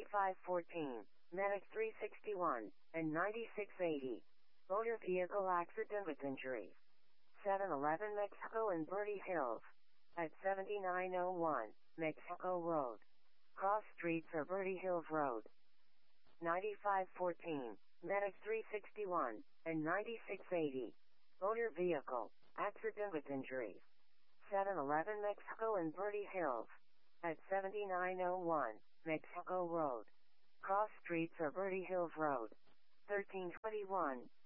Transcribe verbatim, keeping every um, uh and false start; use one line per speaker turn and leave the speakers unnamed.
ninety-five fourteen, Medic three sixty-one, and ninety-six eighty. Motor vehicle accident with injuries. seven eleven Mexico and Verde Hills. At seventy-nine oh one, Mexico Road. Cross Street for Verde Hills Road. ninety-five fourteen, Medic three sixty-one, and ninety-six eighty. Motor vehicle accident with injuries. seven eleven Mexico and Verde Hills. At seventy-nine oh one, Mexico Road. Cross Street for Verde Hills Road. thirteen twenty-one,